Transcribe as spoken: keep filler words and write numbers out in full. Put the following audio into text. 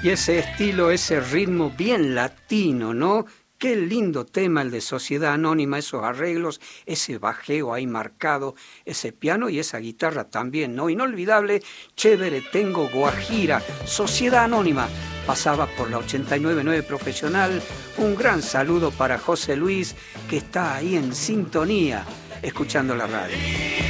Y ese estilo, ese ritmo bien latino, ¿no? Qué lindo tema el de Sociedad Anónima, esos arreglos, ese bajeo ahí marcado, ese piano y esa guitarra también, ¿no? Inolvidable, chévere, tengo Guajira, Sociedad Anónima, pasaba por la ochenta y nueve punto nueve Profesional. Un gran saludo para José Luis, que está ahí en sintonía, escuchando la radio.